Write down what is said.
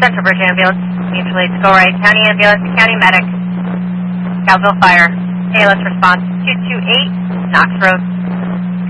Central Bridge Ambulance, mutual aid to go right, County Ambulance, County Medic, Scoutsville Fire, ALS response 228, Knox Road.